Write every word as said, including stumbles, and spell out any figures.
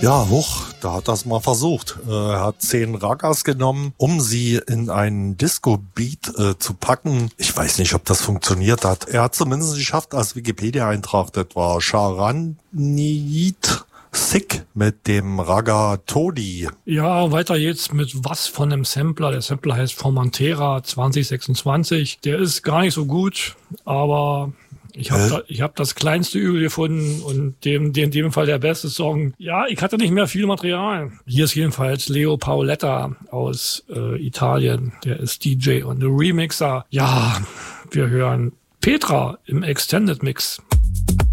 Ja, hoch, da hat das mal versucht. Er hat zehn Raggas genommen, um sie in einen Disco-Beat äh, zu packen. Ich weiß nicht, ob das funktioniert hat. Er hat zumindest geschafft, als Wikipedia-Eintrag, das war Charanit Sick mit dem Ragga Todi. Ja, weiter jetzt mit was von einem Sampler. Der Sampler heißt Formentera zwanzig sechsundzwanzig. Der ist gar nicht so gut, aber ich habe da, ich hab das kleinste Übel gefunden und dem, dem, in dem Fall der beste Song. Ja, ich hatte nicht mehr viel Material. Hier ist jedenfalls Leo Paoletta aus äh, Italien. Der ist D J und Remixer. Ja, wir hören Petra im Extended Mix.